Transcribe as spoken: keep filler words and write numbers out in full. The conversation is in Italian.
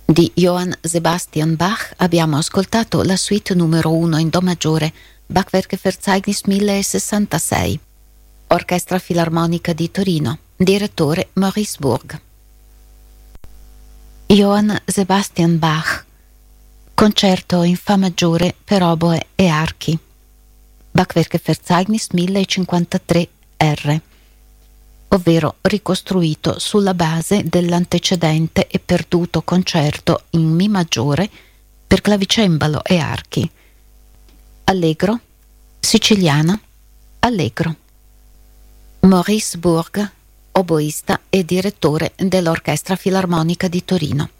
Di Johann Sebastian Bach abbiamo ascoltato la suite numero uno in Do maggiore, Bachwerkverzeichnis millesessantasei. Orchestra Filarmonica di Torino, direttore Maurice Burg. Johann Sebastian Bach, concerto in Fa maggiore per oboe e archi, Bachwerkverzeichnis millecinquantatré R, ovvero ricostruito sulla base dell'antecedente e perduto concerto in Mi maggiore per clavicembalo e archi. Allegro, siciliana, allegro. Maurice Burg, oboista e direttore dell'Orchestra Filarmonica di Torino.